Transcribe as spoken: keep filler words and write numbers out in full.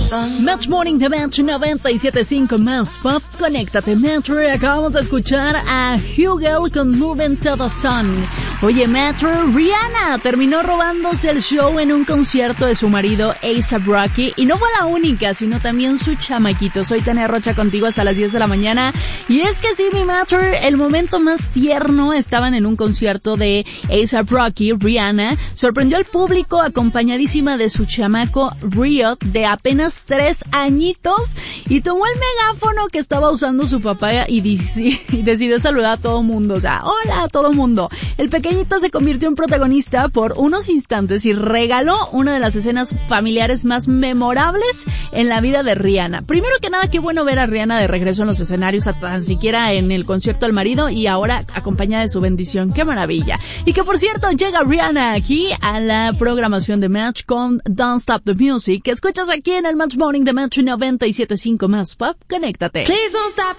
Match Morning de Match noventa y siete punto cinco más pop. Conéctate, Metro. Acabamos de escuchar a Hugel con Moving to the Sun. Oye, Metro, Rihanna terminó robándose el show en un concierto de su marido A$AP Rocky. Y no fue la única, sino también su chamaquito. Soy Tania Rocha contigo hasta las diez de la mañana. Y es que sí, mi Metro, el momento más tierno, estaban en un concierto de A$AP Rocky. Rihanna sorprendió al público acompañadísima de su chamaco Riot, de apenas tres añitos, y tomó el megáfono que estaba usando su papá y, dic- y decidió saludar a todo mundo. O sea, hola a todo mundo. El pequeñito se convirtió en protagonista por unos instantes y regaló una de las escenas familiares más memorables en la vida de Rihanna. Primero que nada, qué bueno ver a Rihanna de regreso en los escenarios, tan siquiera en el concierto del marido, y ahora acompañada de su bendición. ¡Qué maravilla! Y que, por cierto, llega Rihanna aquí a la programación de Match con Don't Stop the Music, que escuchas aquí en el Match Morning de Match noventa y siete punto cinco más pop. Conéctate. Please don't stop